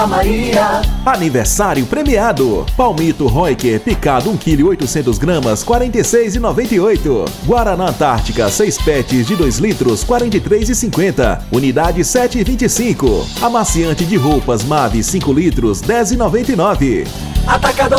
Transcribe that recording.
Maria. Aniversário premiado. Palmito Roiker picado 1 kg 800 gramas 46,98. Guaraná Antártica 6 pets de 2 litros 43,50. Unidade 7,25. Amaciante de roupas Mave 5 litros 10,99. Atacadão